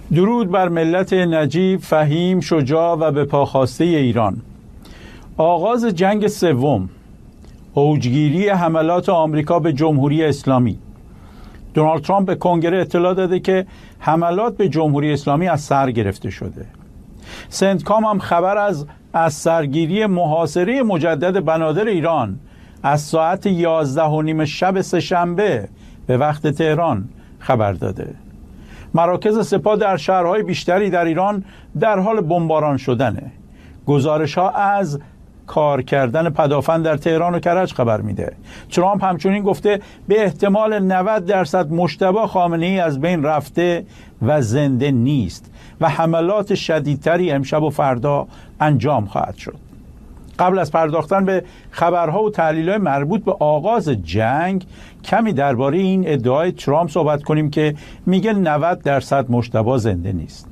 درود بر ملت نجیب، فهیم، شجاع و به پاخواسته ایران. آغاز جنگ سوم، اوجگیری حملات آمریکا به جمهوری اسلامی. دونالد ترامپ به کنگره اطلاع داده که حملات به جمهوری اسلامی از سر گرفته شده. سنتکام هم خبر از سرگیری محاصره مجدد بنادر ایران از ساعت 11:30 شب سه‌شنبه به وقت تهران خبر داده. مراکز سپاه در شهرهای بیشتری در ایران در حال بمباران شدنه. گزارش‌ها از کار کردن پدافند در تهران و کرج خبر میده. ترامپ همچنین گفته به احتمال 90% مجتبی خامنه‌ای از بین رفته و زنده نیست و حملات شدیدتری امشب و فردا انجام خواهد شد. قبل از پرداختن به خبرها و تحلیل‌های مربوط به آغاز جنگ، کمی درباره این ادعای ترامپ صحبت کنیم که میگه 90% مجتبی زنده نیست.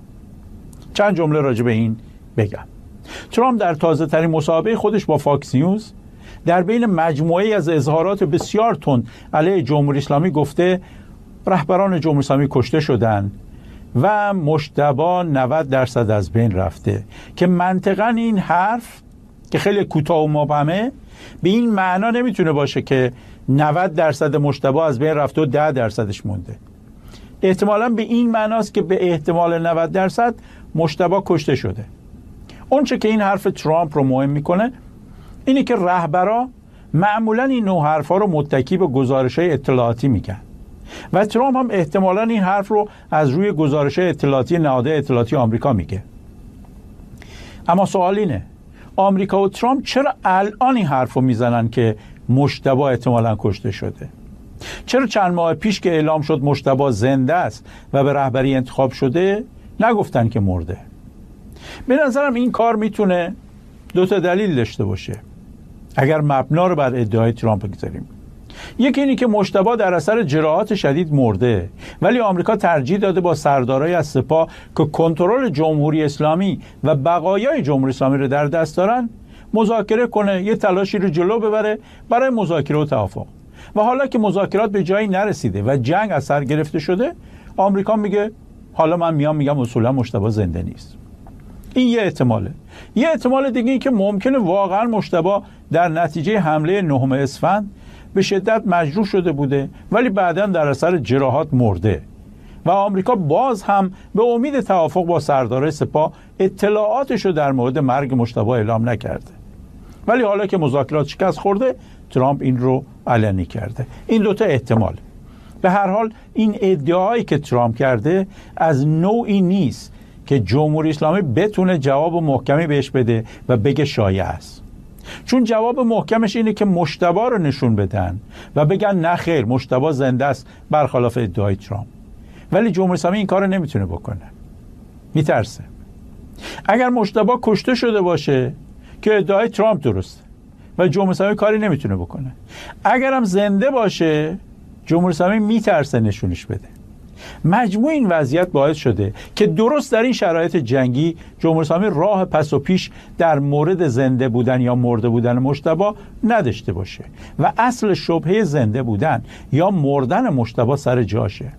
چند جمله راجع به این بگم. ترامپ در تازه ترین مصاحبه خودش با فاکس نیوز در بین مجموعه‌ای از اظهارات بسیار تند علیه جمهوری اسلامی گفته رهبران جمهوری اسلامی کشته شدند و مجتبی 90% از بین رفته، که منطقاً این حرف که خیلی کوتاه و مبهمه به این معنا نمیتونه باشه که 90% مجتبی از بین رفته و 10%ش مونده. احتمالاً به این معناست که به احتمال 90% مجتبی کشته شده. اون چه که این حرف ترامپ رو مهم میکنه اینه که رهبرا معمولاً این نوع حرفا رو متکی به گزارش‌های اطلاعاتی میگن و ترامپ هم احتمالاً این حرف رو از روی گزارش‌های اطلاعاتی نهادهای اطلاعاتی آمریکا میگه. اما سوال اینه آمریکا و ترامپ چرا الان این حرف رو میزنن که مجتبی احتمالاً کشته شده؟ چرا چند ماه پیش که اعلام شد مجتبی زنده است و به رهبری انتخاب شده نگفتن که مرده؟ به نظرم این کار میتونه دو تا دلیل داشته باشه اگر مبنا رو بر ادعای ترامپ بگذاریم. یکی اینی که مجتبی در اثر جراحات شدید مرده، ولی آمریکا ترجیح داده با سردارای از سپاه که کنترل جمهوری اسلامی و بقایای جمهوری اسلامی رو در دست دارن مذاکره کنه، یه تلاشی رو جلو ببره برای مذاکره و توافق. و حالا که مذاکرات به جایی نرسیده و جنگ از سر گرفته شده، آمریکا میگه حالا من میگم اصولا مجتبی زنده نیست. این یه احتماله. یه احتمال دیگه این که ممکنه واقعا مجتبی در نتیجه حمله 9 اسفند به شدت مجروح شده بوده ولی بعداً در اثر جراحات مرده و آمریکا باز هم به امید توافق با سردارای سپاه اطلاعاتش رو در مورد مرگ مجتبی اعلام نکرده، ولی حالا که مذاکرات شکست خورده ترامپ این رو علنی کرده. این دوتا احتمال. به هر حال این ادعایی که ترامپ کرده از نوعی نیست که جمهوری اسلامی بتونه جواب محکمی بهش بده و بگه شایعه است. چون جواب محکمش اینه که مجتبی رو نشون بدن و بگن نه خیر مجتبی زنده است برخلاف ادعای ترامپ. ولی جمهوری اسلامی این کارو نمیتونه بکنه، میترسه. اگر مجتبی کشته شده باشه که ادعای ترامپ درسته و جمهوری اسلامی کاری نمیتونه بکنه، اگرم زنده باشه جمهوری اسلامی میترسه نشونش بده. مجموع این وضعیت باعث شده که درست در این شرایط جنگی جمهوری اسلامی راه پس و پیش در مورد زنده بودن یا مرده بودن مجتبی نداشته باشه و اصل شبهه زنده بودن یا مردن مجتبی سر جاشه.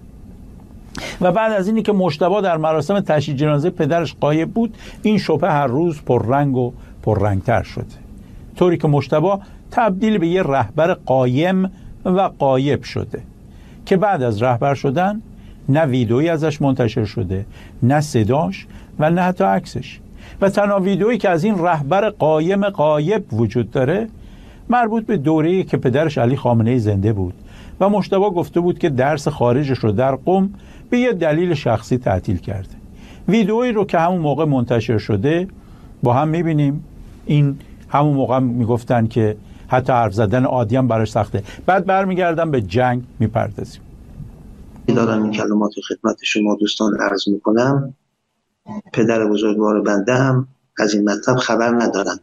و بعد از اینی که مجتبی در مراسم تشییع جنازه پدرش غایب بود، این شبهه هر روز پررنگ و پررنگتر شده، طوری که مجتبی تبدیل به یه رهبر قایم و غایب شده که بعد از رهبر شدن نه ویدئویی ازش منتشر شده، نه صداش و نه حتی عکسش. و تنها ویدئویی که از این رهبر قایم غایب وجود داره مربوط به دوره‌ای که پدرش علی خامنه‌ای زنده بود و مجتبی گفته بود که درس خارجش رو در قم به یه دلیل شخصی تعطیل کرده. ویدئویی رو که همون موقع منتشر شده با هم می‌بینیم. این همون موقع میگفتن که حتی حرف زدن عادی هم براش سخته. بعد برمیگردم به جنگ میپردازیم. دارم این کلمات خدمت شما دوستان عرض میکنم. پدر بزرگوار بنده هم از این مطلب خبر ندارند.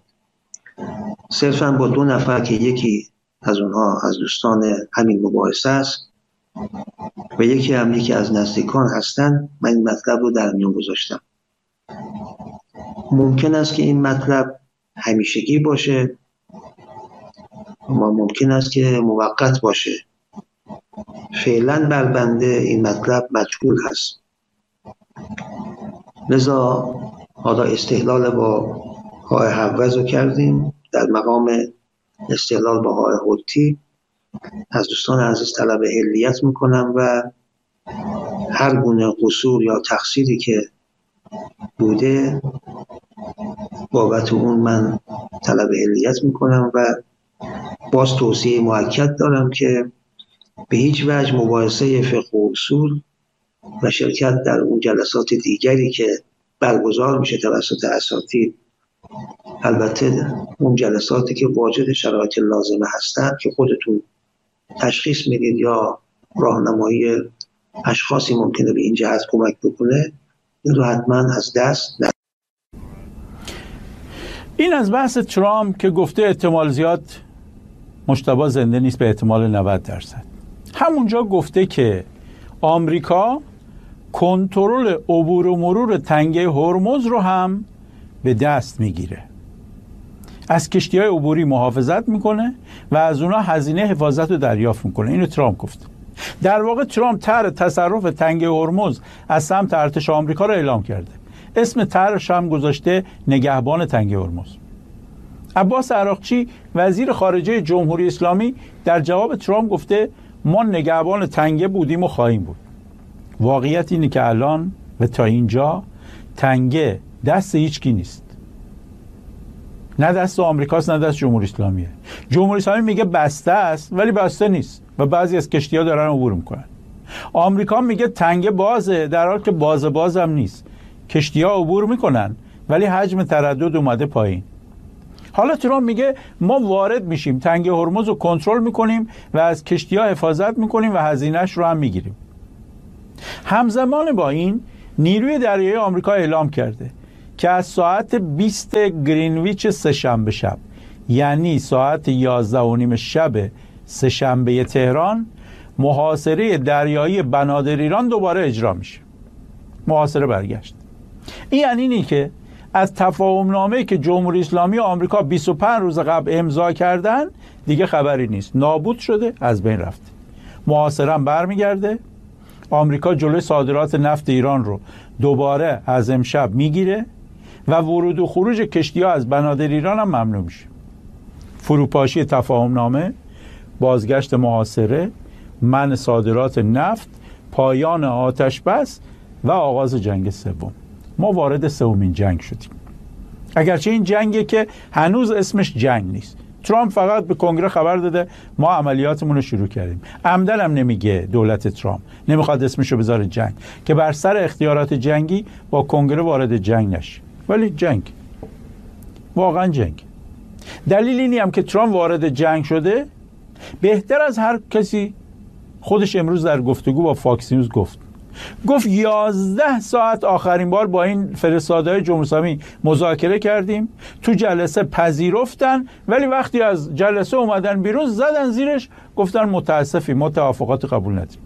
صرفا با 2 نفر که یکی از اونها از دوستان همین مباحثه است و یکی از نزدیکان هستند من این مطلب رو در میون گذاشتم. ممکن است که این مطلب همیشگی باشه و ممکن است که موقت باشه. فعلا بر بنده این مطلب مجهول هست. لذا حالا استحلال با های حوز رو کردیم. در مقام استحلال با های حوتی از دوستان عزیز طلب حلیت میکنم و هر گونه قصور یا تقصیری که بوده بابت اون من طلب حلیت میکنم و باز توصیه مؤکد دارم که به هیچ وجه مباحثه فقه و اصول و شرکت در اون جلسات دیگری که برگزار میشه توسط اساتید، البته اون جلساتی که واجد شرایط لازمه هستند که خودتون تشخیص میدید یا راهنمایی اشخاصی ممکنه به این جهت کمک بکنه، این رو حتما از دست ندید. این از بحث ترامپ که گفته احتمال زیاد مجتبی زنده نیست به احتمال 90%. همونجا گفته که آمریکا کنترل عبور و مرور تنگه هرمز رو هم به دست میگیره، از کشتی‌های عبوری محافظت میکنه و از اونها هزینه حفاظت رو دریافت میکنه. اینو ترامپ گفت. در واقع ترامپ طرح تصرف تنگه هرمز از سمت ارتش آمریکا رو اعلام کرده. اسم طرحش هم گذاشته نگهبان تنگه هرمز. عباس عراقچی وزیر خارجه جمهوری اسلامی در جواب ترامپ گفته ما نگهبان تنگه بودیم و خواهیم بود. واقعیت اینه که الان و تا اینجا تنگه دست هیچکی نیست، نه دست آمریکاست نه دست جمهوری اسلامیه. جمهوری اسلامی میگه بسته است ولی بسته نیست و بعضی از کشتی‌ها دارن عبور میکنن. آمریکا میگه تنگه بازه در حالی که باز هم نیست. کشتی‌ها عبور میکنن ولی حجم تردد اومده پایین. حالا ترامپ میگه ما وارد میشیم، تنگه هرمز رو کنترل میکنیم و از کشتی‌ها حفاظت میکنیم و هزینه‌اش رو هم میگیریم. همزمان با این نیروی دریایی آمریکا اعلام کرده که از ساعت 20 گرینویچ سه‌شنبه شب، یعنی ساعت 11:30 شب سه‌شنبه تهران، محاصره دریایی بنادر ایران دوباره اجرا میشه. محاصره برگشت. این یعنی اینه که از تفاهم نامه‌ای که جمهوری اسلامی و آمریکا 25 روز قبل امضا کردن دیگه خبری نیست. نابود شده، از بین رفته. محاصره هم برمیگرده. آمریکا جلوی صادرات نفت ایران رو دوباره از امشب میگیره و ورود و خروج کشتی‌ها از بنادر ایران هم ممنوع میشه. فروپاشی تفاهم نامه، بازگشت محاصره، منع صادرات نفت، پایان آتش بس و آغاز جنگ سوم. ما وارد سومین جنگ شدیم. اگرچه این جنگی که هنوز اسمش جنگ نیست. ترامپ فقط به کنگره خبر داده ما عملیاتمون رو شروع کردیم. عمدن هم نمیگه دولت ترامپ، نمیخواد اسمشو بذاره جنگ که بر سر اختیارات جنگی با کنگره وارد جنگ نشه. ولی جنگ، واقعا جنگ. دلیل اینی هم که ترامپ وارد جنگ شده بهتر از هر کسی خودش امروز در گفتگو با فاکس نیوز گفت 11 ساعت آخرین بار با این فرستاده‌های جمهوری اسلامی مذاکره کردیم، تو جلسه پذیرفتن ولی وقتی از جلسه اومدن بیرون زدن زیرش گفتن متاسفیم ما توافقات قبول نداریم.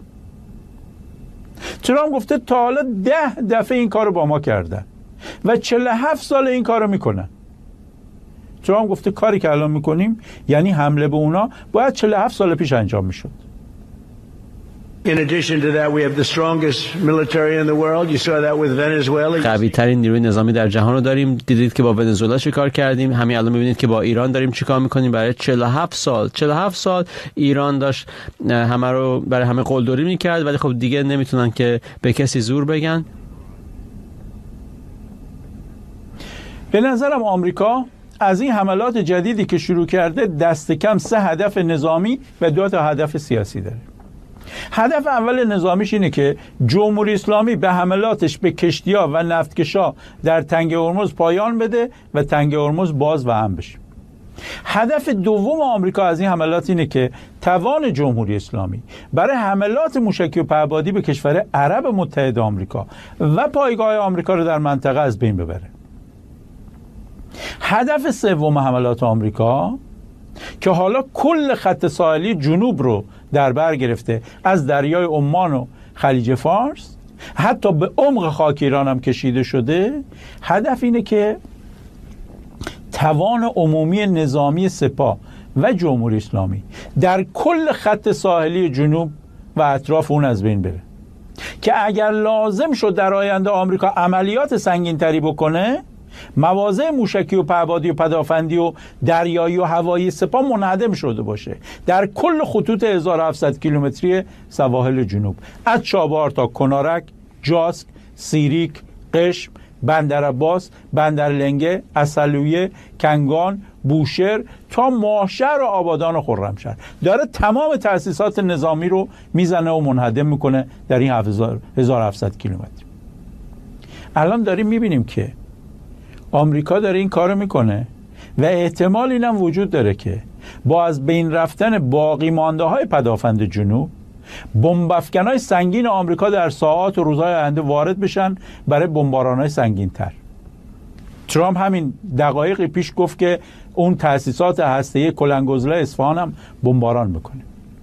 ترامپ گفته تا حالا 10 دفعه این کارو با ما کردن و 47 سال این کارو میکنن. ترامپ گفته کاری که الان میکنیم یعنی حمله به اونا باید 47 سال پیش انجام میشد. In addition to that, we have the strongest military in the world. You saw that with Venezuela. قوی ترین نیروی نظامی در جهان رو داریم. دیدید که با ونزوئلا چیکار کردیم. همین الان می‌بینید که با ایران داریم چیکار می‌کنیم. برای 47 سال ایران داشت همه رو برای همه قلدری می‌کرد ولی خب دیگه نمیتونن که به کسی زور بگن. به نظرم آمریکا از این حملات جدیدی که شروع کرده دست کم 3 هدف نظامی و 2 تا هدف سیاسی داره. هدف اول نظامیش اینه که جمهوری اسلامی به حملاتش به کشتی‌ها و نفتکشا در تنگه هرمز پایان بده و تنگه هرمز باز و امن بشه. هدف دوم آمریکا از این حملات اینه که توان جمهوری اسلامی برای حملات موشکی و پهپادی به کشور عرب متحد آمریکا و پایگاه آمریکا رو در منطقه از بین ببره. هدف سوم حملات آمریکا که حالا کل خط ساحلی جنوب رو در بر گرفته، از دریای عمان و خلیج فارس حتی به عمق خاک ایران هم کشیده شده، هدف اینه که توان عمومی نظامی سپاه و جمهوری اسلامی در کل خط ساحلی جنوب و اطراف اون از بین بره. که اگر لازم شد در آینده آمریکا عملیات سنگین‌تری بکنه، مواضع موشکی و پهپادی و پدافندی و دریایی و هوایی سپاه منهدم شده باشه در کل خطوط 1700 کیلومتری سواحل جنوب، از چابهار تا کنارک، جاسک، سیریک، قشم، بندرعباس، بندرلنگه، عسلویه، کنگان، بوشهر تا ماهشهر و آبادان و خرمشهر. داره تمام تأسیسات نظامی رو میزنه و منهدم میکنه در این 1700 کیلومتر. الان داریم میبینیم که آمریکا داره این کارو میکنه و احتمال اینم وجود داره که با از بین رفتن باقی مانده های پدافند جنوب، بمب‌افکن‌های سنگین آمریکا در ساعات و روزهای آینده وارد بشن برای بمباران‌های سنگین‌تر. ترامپ همین دقایقی پیش گفت که اون تأسیسات هسته‌ای کلنگ‌گسیل اصفهان هم بمباران میکنه.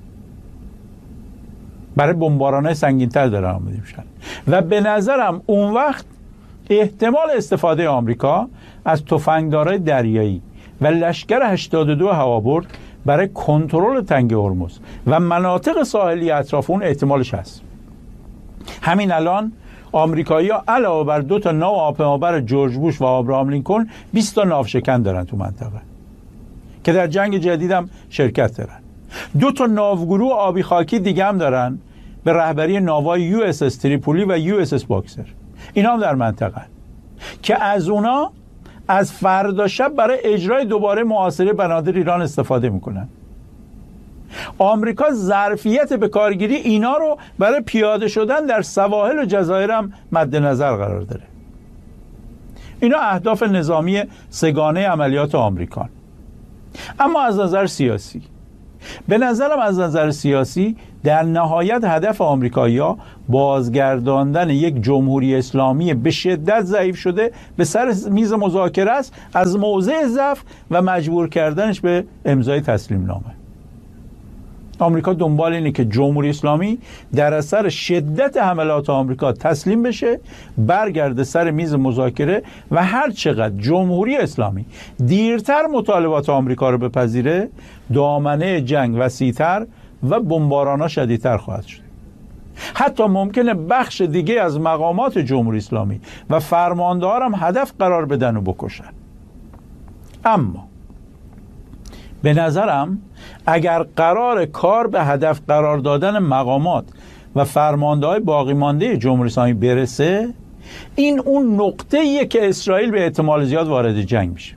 برای بمباران‌های سنگین‌تر دارن آماده میشن و به نظرم اون وقت احتمال استفاده آمریکا از تفنگدارای دریایی و لشکر 82 هوابرد برای کنترل تنگه هرمز و مناطق ساحلی اطراف اون احتمالش هست. همین الان آمریکایی‌ها علاوه بر 2 تا ناو هواپیمابر جورج بوش و آبراهام لینکلن 20 تا ناوشکن دارن تو منطقه که در جنگ جدیدم شرکت دارن. 2 تا ناوگروه آبی خاکی دیگه هم دارن به رهبری ناوهای یو اس اس تریپولی و یو اس اس باکسر. اینا هم در منطقه که از اونا از فردا شب برای اجرای دوباره محاصره بنادر ایران استفاده میکنن. آمریکا ظرفیت به کارگیری اینا رو برای پیاده شدن در سواحل و جزایر هم مد نظر قرار داره. اینا اهداف نظامی سگانه عملیات آمریکان. اما از نظر سیاسی، به نظرم از نظر سیاسی در نهایت هدف آمریکایی‌ها بازگرداندن یک جمهوری اسلامی به شدت ضعیف شده به سر میز مذاکره است، از موضع ضعف و مجبور کردنش به امضای تسلیم نامه. آمریکا دنبال اینه که جمهوری اسلامی در اثر شدت حملات آمریکا تسلیم بشه، برگرده سر میز مذاکره و هر چقدر جمهوری اسلامی دیرتر مطالبات آمریکا رو بپذیره، دامنه جنگ وسیع‌تر و بمباران‌ها شدیدتر خواهد شد. حتی ممکنه بخش دیگه از مقامات جمهوری اسلامی و فرمانده‌ها هم هدف قرار بدن و بکشن. اما به نظرم اگر قرار کار به هدف قرار دادن مقامات و فرمانده‌های باقی مانده جمهوری اسلامی برسه، این اون نقطه‌ایه که اسرائیل به احتمال زیاد وارد جنگ میشه.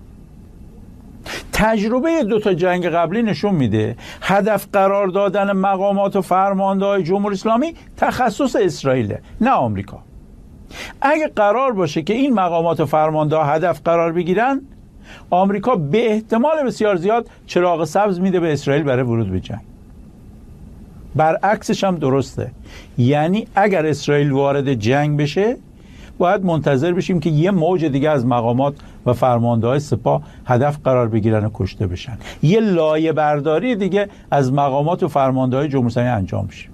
تجربه 2 تا جنگ قبلی نشون میده هدف قرار دادن مقامات و فرمانده‌های جمهوری اسلامی تخصص اسرائیله، نه آمریکا. اگه قرار باشه که این مقامات و فرمانده‌ها هدف قرار بگیرن، آمریکا به احتمال بسیار زیاد چراغ سبز میده به اسرائیل برای ورود به جنگ. برعکسش هم درسته، یعنی اگر اسرائیل وارد جنگ بشه باید منتظر بشیم که یه موج دیگه از مقامات و فرمانده‌های سپاه هدف قرار بگیرن و کشته بشن، یه لایه برداری دیگه از مقامات و فرمانده‌های جمهوری اسلامی انجام بشه.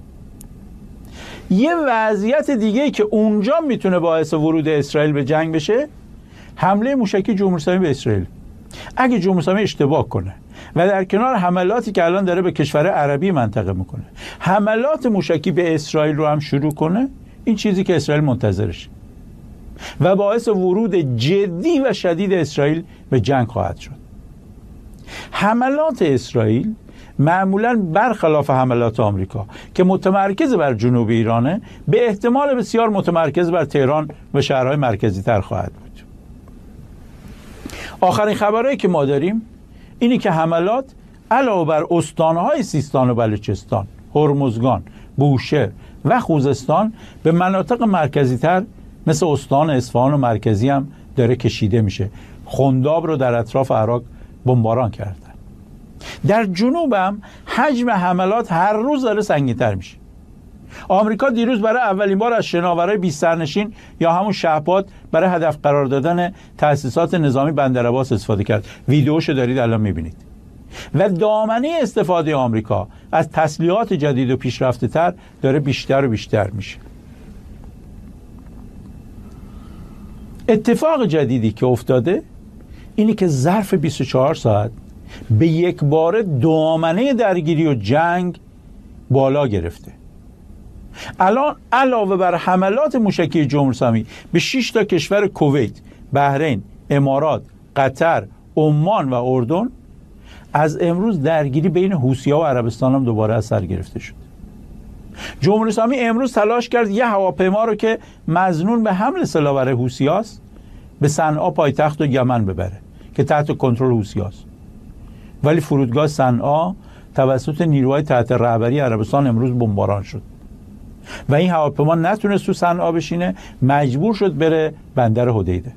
یه وضعیت دیگه که اونجا میتونه باعث ورود اسرائیل به جنگ بشه، حمله موشکی جمهوری اسلامی به اسرائیل. اگه جمهوری اسلامی اشتباه کنه و در کنار حملاتی که الان داره به کشور عربی منطقه میکنه، حملات موشکی به اسرائیل رو هم شروع کنه، این چیزی که اسرائیل منتظرشه و باعث ورود جدی و شدید اسرائیل به جنگ خواهد شد. حملات اسرائیل معمولاً برخلاف حملات آمریکا که متمرکز بر جنوب ایرانه، به احتمال بسیار متمرکز بر تهران و شهرهای مرکزی تر خواهد بود. آخرین خبرهایی که ما داریم اینی که حملات علاوه بر استانهای سیستان و بلوچستان، هرمزگان، بوشهر و خوزستان به مناطق مرکزی تر مثل استان اصفهان و مرکزی هم داره کشیده میشه. خنداب رو در اطراف عراق بمباران کردن. در جنوب هم حجم حملات هر روز داره سنگین‌تر میشه. آمریکا دیروز برای اولین بار از شناورای 20 سرنشین یا همون شهباد برای هدف قرار دادن تأسیسات نظامی بندرعباس استفاده کرد. ویدیوشو دارید الان میبینید. و دامنه استفاده آمریکا از تسلیحات جدید و پیشرفته تر داره بیشتر و بیشتر میشه. اتفاق جدیدی که افتاده اینی که ظرف 24 ساعت به یک باره دامنه درگیری و جنگ بالا گرفته. الان علاوه بر حملات موشکی جمهوری اسلامی به 6 تا کشور کویت، بحرین، امارات، قطر، عمان و اردن، از امروز درگیری بین حوثی‌ها و عربستان هم دوباره از سر گرفته شد. جمهوری اسلامی امروز تلاش کرد یه هواپیما رو که مظنون به حمل سلاح برای حوثی‌هاست به صنعا پایتخت و یمن ببره که تحت کنترل حوثی‌هاست، ولی فرودگاه صنعا توسط نیروهای تحت رهبری عربستان امروز بمباران شد و این هواپیما نتونست تو صنعا بشینه، مجبور شد بره بندر حدیده.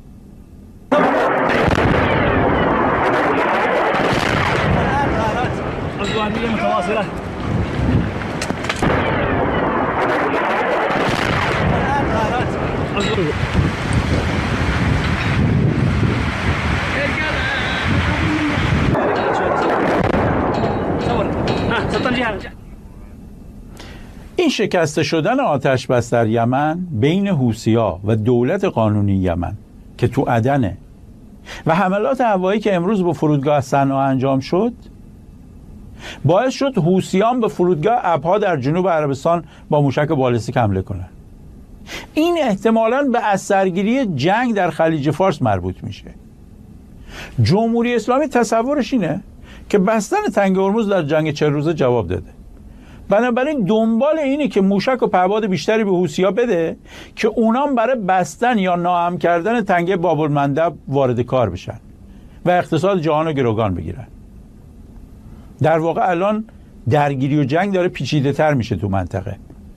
این شکسته شدن آتش بس در یمن بین حوثی‌ها و دولت قانونی یمن که تو عدنه و حملات هوایی که امروز به فرودگاه صنعا انجام شد باعث شد حوثیان به فرودگاه ابها در جنوب عربستان با موشک بالستیک حمله کنند. این احتمالاً به اثرگیری جنگ در خلیج فارس مربوط میشه. جمهوری اسلامی تصورش اینه که بستن تنگ هرمز در جنگ 40 روزه جواب داده، بنابراین دنبال اینه که موشک و پهپاد بیشتری به حوثی‌ها بده که اونام برای بستن یا ناامن کردن تنگه باب المندب وارد کار بشن و اقتصاد جهان رو گروگان بگیرن. در واقع الان درگیری و جنگ داره پیچیده تر میشه تو منطقه.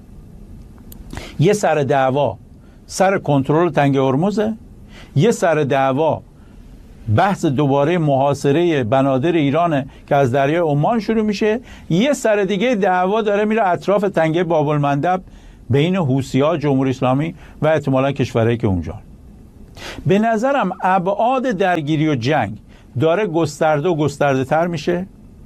یه سر دعوا سر کنترل تنگه هرمزه، یه سر دعوا بحث دوباره محاصره بنادر ایرانه که از دریای عمان شروع میشه، یه سر دیگه دعوا داره میره اطراف تنگه باب المندب بین حوثی‌ها، جمهوری اسلامی و احتمالاً کشورهایی که اونجا. به نظرم ابعاد درگیری و جنگ داره گسترده و گسترده تر میشه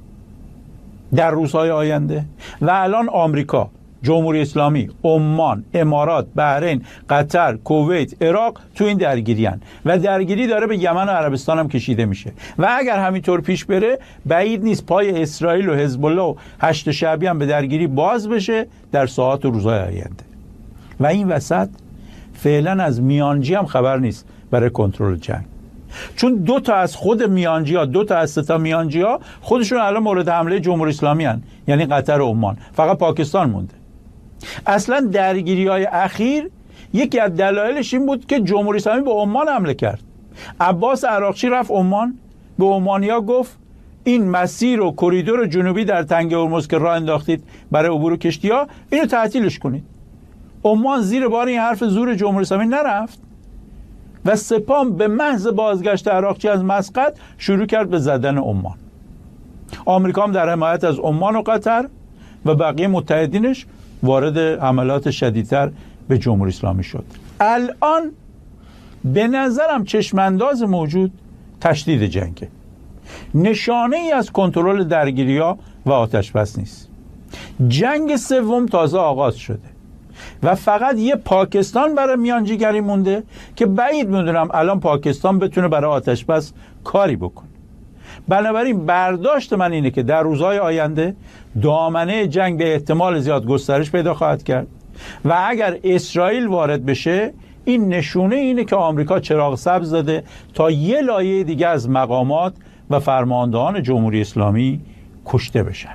در روزهای آینده و الان آمریکا، جمهوری اسلامی، عمان، امارات، بحرین، قطر، کویت، عراق تو این درگیریان و درگیری داره به یمن و عربستان هم کشیده میشه و اگر همینطور پیش بره بعید نیست پای اسرائیل و حزب الله و هشت شعبی هم به درگیری باز بشه در ساعات و روزهای آینده. و این وسط فعلا از میانجی هم خبر نیست برای کنترل جنگ، چون 2 تا از خود میانجی ها، 2 تا از 3 تا میانجی ها خودشون الان مورد حمله جمهوری اسلامی هن، یعنی قطر و عمان، فقط پاکستان مونده. اصلا درگیری های اخیر یکی از دلایلش این بود که جمهوری اسلامی به عمان حمله کرد. عباس عراقچی رفت عمان، به عمانیا گفت این مسیر و کریدور جنوبی در تنگه هرمز که راه انداختید برای عبور کشتی‌ها اینو تعطیلش کنید. عمان زیر بار این حرف زور جمهوری اسلامی نرفت و سپاه به محض بازگشت عراقچی از مسقط شروع کرد به زدن عمان. آمریکا هم در حمایت از عمان و قطر و بقیه متحدینش وارد حملات شدیدتر به جمهوری اسلامی شد. الان به نظرم چشمانداز موجود تشدید جنگه، نشانه ای از کنترل درگیری‌ها و آتش بس نیست. جنگ سوم تازه آغاز شده و فقط یه پاکستان برای میانجیگری مونده که بعید میدونم الان پاکستان بتونه برای آتش بس کاری بکنه. بنابراین برداشت من اینه که در روزهای آینده دامنه جنگ به احتمال زیاد گسترش پیدا خواهد کرد و اگر اسرائیل وارد بشه این نشونه اینه که آمریکا چراغ سبز داده تا یه لایه دیگه از مقامات و فرماندهان جمهوری اسلامی کشته بشن.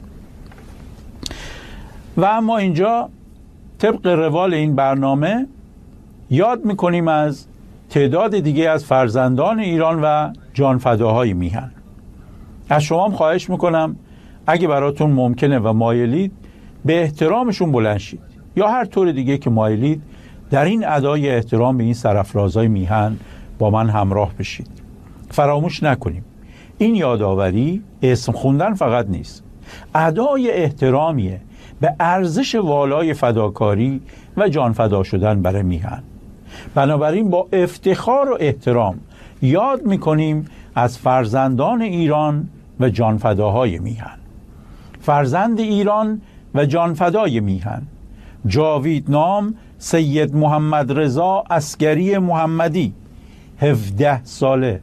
و اما اینجا طبق روال این برنامه یاد میکنیم از تعداد دیگه از فرزندان ایران و جانفداهای میهن. از شما هم خواهش میکنم اگه براتون ممکنه و مایلید به احترامشون بلند شید یا هر طور دیگه که مایلید در این ادای احترام به این سرافرازهای میهن با من همراه بشید. فراموش نکنیم این یادآوری اسم خوندن فقط نیست، ادای احترامیه به ارزش والای فداکاری و جان فدا شدن برای میهن. بنابراین با افتخار و احترام یاد میکنیم از فرزندان ایران و جانفداهای میهن. فرزند ایران و جانفدای میهن، جاوید نام سید محمد رضا عسگری محمدی، 17 ساله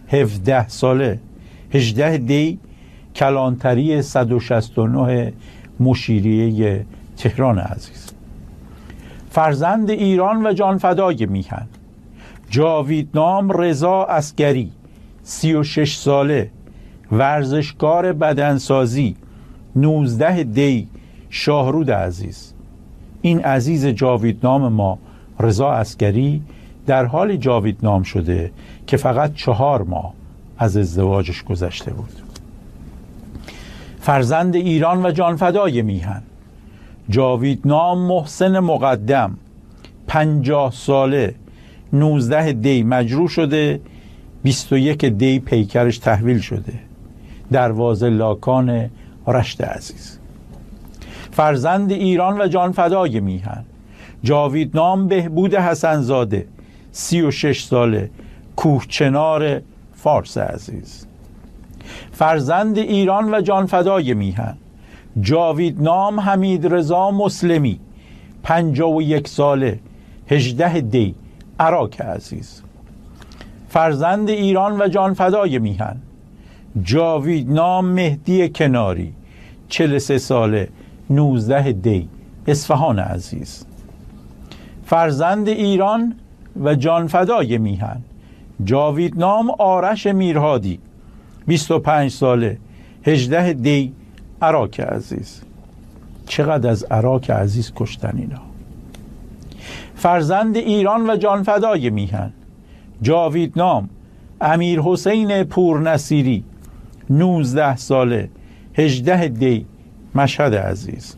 18 دی کلانتری 169 مشیریه تهران عزیز. فرزند ایران و جانفدای میهن جاویدنام رضا عسگری 36 ساله، ورزشکار بدنسازی، 19 دی شاهرود عزیز. این عزیز جاویدنام ما رضا عسگری در حال جاویدنام شده که فقط 4 ماه از ازدواجش گذشته بود. فرزند ایران و جانفدای میهن جاویدنام محسن مقدم 50 ساله، 19 دی مجروح شده، 21 دی پیکرش تحویل شده. دروازه لاکان رشت عزیز. فرزند ایران و جانفدای میهن جاویدنام بهبود حسنزاده 36 ساله، کوهچنار فارس عزیز. فرزند ایران و جانفدای میهن جاویدنام حمید رضا مسلمی 51 ساله، 18 دی عراق عزیز. فرزند ایران و جانفدای میهن جاویدنام مهدی کناری 43 ساله، 19 دی اصفهان عزیز. فرزند ایران و جانفدای میهن جاویدنام آرش میرهادی 25 ساله، 18 دی عراق عزیز. چقدر از عراق عزیز کشتن اینا. فرزند ایران و جانفدای میهن جاویدنام امیر حسین پورنصیری 19 ساله، 18 دی مشهد عزیز.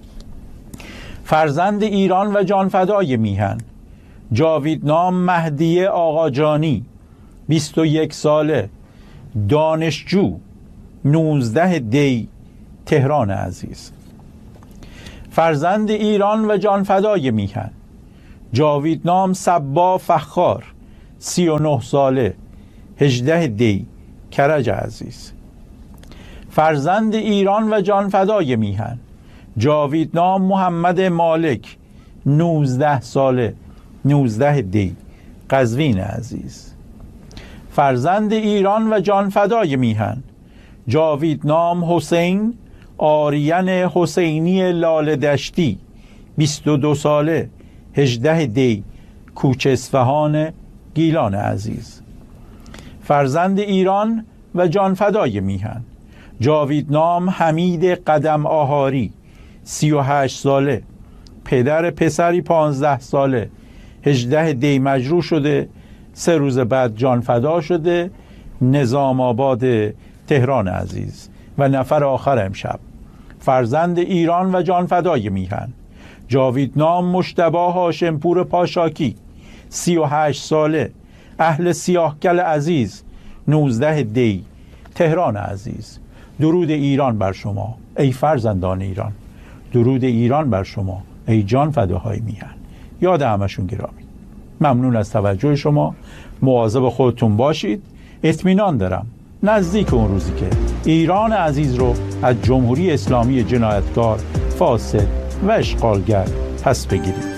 فرزند ایران و جانفدای میهن جاویدنام مهدیه آقاجانی 21 ساله، دانشجو، 19 دی تهران عزیز. فرزند ایران و جانفدای میهن جاویدنام صبا فخار 39 ساله، 18 دی کرج عزیز. فرزند ایران و جانفدای میهن جاویدنام محمد مالک 19 ساله، 19 دی قزوین عزیز. فرزند ایران و جانفدای میهن جاویدنام حسین آریان حسینی لاله دشتی 22 ساله، 18 دی کوچه اصفهان گیلان عزیز. فرزند ایران و جانفدای میهن جاویدنام حمید قدم آهاری 38 ساله، پدر پسری 15 ساله، 18 دی مجروح شده، 3 روز بعد جانفدا شده، نظام آباد تهران عزیز. و نفر آخر امشب فرزند ایران و جانفدای میهن جاویدنام مجتبی هاشمپور پاشاکی 38 ساله، اهل سیاهگل عزیز، 19 دی تهران عزیز. درود ایران بر شما ای فرزندان ایران، درود ایران بر شما ای جانفداهای میهن. یاد همشون گرامی. ممنون از توجه شما. مواظب خودتون باشید. اطمینان دارم نزدیک اون روزی که ایران عزیز رو از جمهوری اسلامی جنایتکار، فاسد و اشغالگر پس بگیریم.